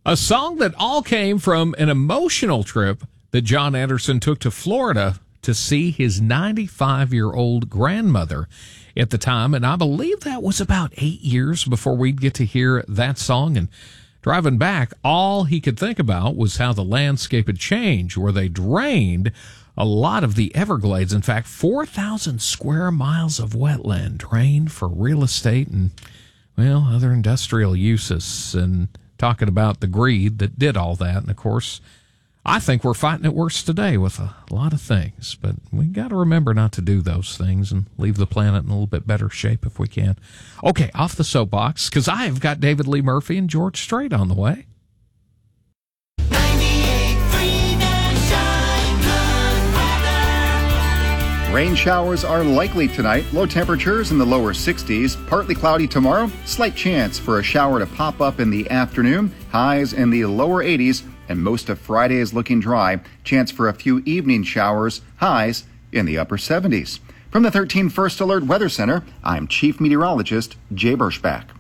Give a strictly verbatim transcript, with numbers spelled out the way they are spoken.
A song that all came from an emotional trip that John Anderson took to Florida to see his ninety-five-year-old grandmother at the time. And I believe that was about eight years before we'd get to hear that song. And driving back, all he could think about was how the landscape had changed, where they drained a lot of the Everglades. In fact, four thousand square miles of wetland drained for real estate and, well, other industrial uses. And talking about the greed that did all that. And, of course, I think we're fighting it worse today with a lot of things. But we got to remember not to do those things and leave the planet in a little bit better shape if we can. Okay, off the soapbox, because I've got David Lee Murphy and George Strait on the way. Rain showers are likely tonight. Low temperatures in the lower sixties. Partly cloudy tomorrow. Slight chance for a shower to pop up in the afternoon. Highs in the lower eighties. And most of Friday is looking dry. Chance for a few evening showers. Highs in the upper seventies. From the thirteen First Alert Weather Center, I'm Chief Meteorologist Jay Berschbach.